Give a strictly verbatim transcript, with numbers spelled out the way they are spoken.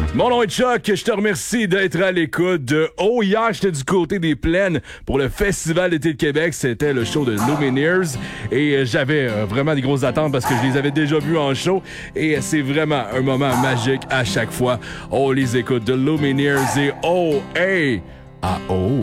Mon nom est Chuck, je te remercie d'être à l'écoute de Oh, hier, j'étais du côté des Plaines pour le Festival d'été de Québec. C'était le show de Lumineers et euh, j'avais euh, vraiment des grosses attentes parce que je les avais déjà vus en show et euh, c'est vraiment un moment magique à chaque fois. On les écoute de Lumineers et oh, hey, ah oh.